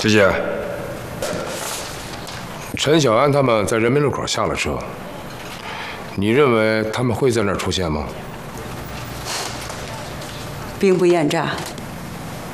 姐姐，陈小安他们在人民路口下了车，你认为他们会在那儿出现吗？ 兵不厌诈，